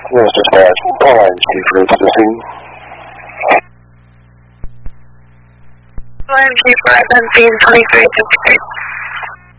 Yes, dispatch. All lines Chief Route to the scene. Line Chief, 23 to